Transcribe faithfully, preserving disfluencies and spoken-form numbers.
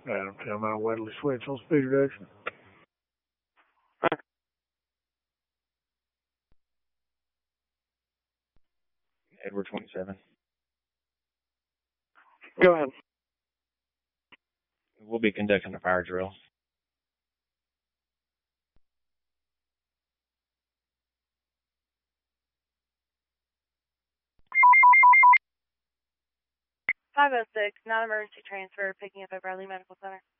Adam, tell me I'll Weatherly switch on speed reduction. Edward twenty-seven. Go ahead. We'll be conducting a fire drill. five oh six, non-emergency transfer, picking up at Bradley Medical Center.